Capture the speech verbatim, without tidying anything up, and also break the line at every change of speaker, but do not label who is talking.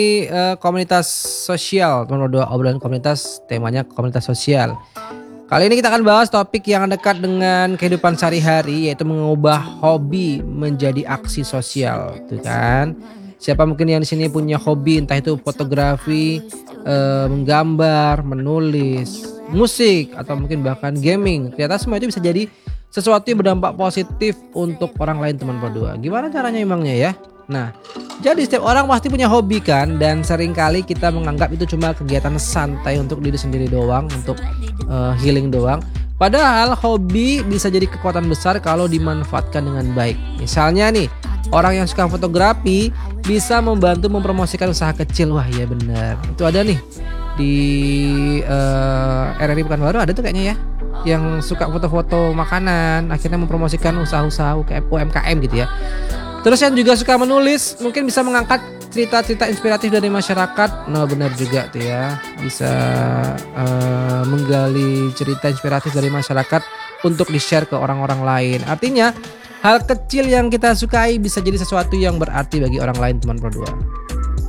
Eee, komunitas sosial, teman berdua obrolan komunitas, temanya komunitas sosial. Kali ini kita akan bahas topik yang dekat dengan kehidupan sehari-hari, yaitu mengubah hobi menjadi aksi sosial, tuh kan. Siapa mungkin yang di sini punya hobi, entah itu fotografi, eee, menggambar, menulis, musik, atau mungkin bahkan gaming. Ternyata semua itu bisa jadi sesuatu yang berdampak positif untuk orang lain, teman berdua. Gimana caranya emangnya ya? Nah, jadi setiap orang pasti punya hobi kan, dan seringkali kita menganggap itu cuma kegiatan santai untuk diri sendiri doang, untuk eh, healing doang. Padahal hobi bisa jadi kekuatan besar kalau dimanfaatkan dengan baik. Misalnya nih, orang yang suka fotografi bisa membantu mempromosikan usaha kecil. Wah iya bener, itu ada nih di eh, R R I Pekanbaru ada tuh kayaknya ya, yang suka foto-foto makanan akhirnya mempromosikan usaha-usaha U M K M gitu ya. Terus yang juga suka menulis mungkin bisa mengangkat cerita-cerita inspiratif dari masyarakat. Nah benar juga tuh ya, bisa uh, menggali cerita inspiratif dari masyarakat untuk di-share ke orang-orang lain. Artinya hal kecil yang kita sukai bisa jadi sesuatu yang berarti bagi orang lain, teman berdua.